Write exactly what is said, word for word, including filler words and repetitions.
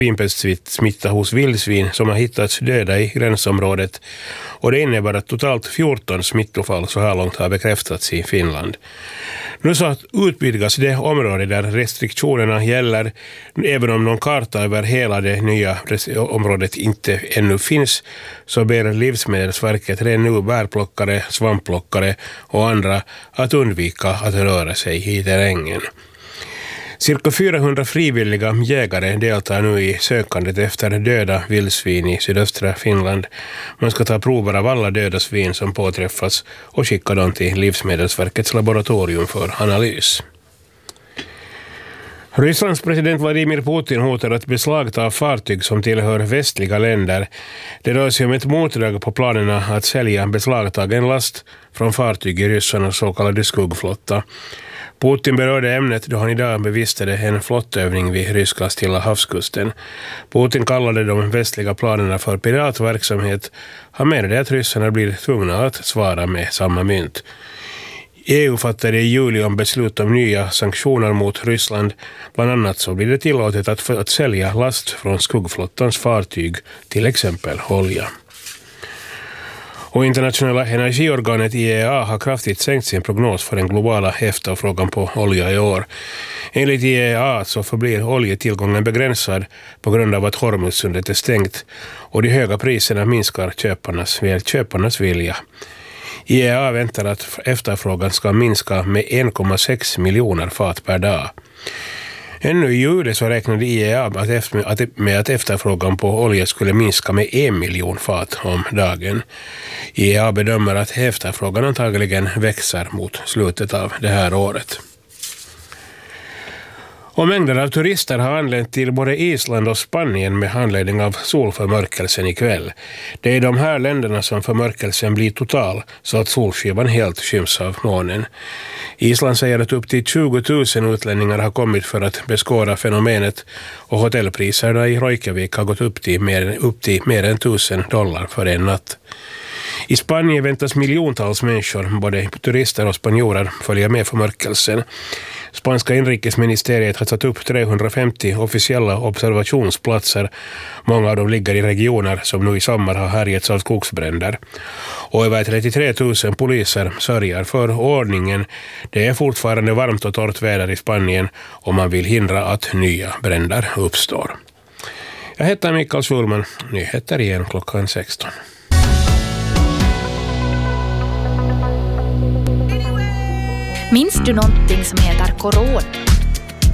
svinpestsmitta hos vildsvin som har hittats döda i gränsområdet, och det innebär att totalt fjorton smittofall så här långt har bekräftats i Finland. Nu så utvidgas det område där restriktionerna gäller, även om någon karta över hela det nya området inte ännu finns, så ber Livsmedelsverket redan nu bärplockare, svampplockare och andra att undvika att röra sig i terrängen. Cirka fyrahundra frivilliga jägare deltar nu i sökandet efter döda vildsvin i sydöstra Finland. Man ska ta prover av alla döda svin som påträffas och skicka dem till Livsmedelsverkets laboratorium för analys. Rysslands president Vladimir Putin hotar att beslagta fartyg som tillhör västliga länder. Det rör sig om ett motdrag på planerna att sälja beslagtagen last från fartyg i ryssarnas så kallade skuggflotta. Putin berörde ämnet då han idag bevistade en flottövning vid ryska Stilla havskusten. Putin kallade de västliga planerna för piratverksamhet. Han menade att ryssarna blir tvungna att svara med samma mynt. E U fattade i juli om beslut om nya sanktioner mot Ryssland. Bland annat så blir det tillåtet att, att sälja last från skuggflottans fartyg, till exempel olja. Och internationella energiorganet I E A har kraftigt sänkt sin prognos för den globala efterfrågan på olja i år. Enligt I E A så förblir oljetillgången begränsad på grund av att Hormuzsundet är stängt, och de höga priserna minskar köparnas, köparnas vilja. I E A väntar att efterfrågan ska minska med en komma sex miljoner fat per dag. Ännu i juli så räknade I E A med att efterfrågan på olja skulle minska med en miljon fat om dagen. I E A bedömer att efterfrågan antagligen växer mot slutet av det här året. Och mängder av turister har anlänt till både Island och Spanien med anledning av solförmörkelsen ikväll. Det är de här länderna som förmörkelsen blir total, så att solskivan helt skyms av månen. Island säger att upp till tjugo tusen utlänningar har kommit för att beskåda fenomenet, och hotellpriserna i Reykjavik har gått upp till mer, upp till mer än tusen dollar för en natt. I Spanien väntas miljontals människor, både turister och spanjorer, följa med förmörkelsen. Spanska inrikesministeriet har satt upp trehundrafemtio officiella observationsplatser. Många av dem ligger i regioner som nu i sommar har härjats av skogsbränder. Och över trettiotre tusen poliser sörjer för ordningen. Det är fortfarande varmt och torrt väder i Spanien, och man vill hindra att nya bränder uppstår. Jag heter Mikael Schulman. Nyheter igen klockan sexton. Minns du någonting som heter corona?